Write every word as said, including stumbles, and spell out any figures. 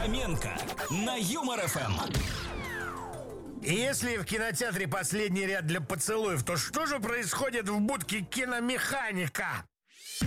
Фоменко на Юмор эф эм. Если в кинотеатре последний ряд для поцелуев, то что же происходит в будке киномеханика?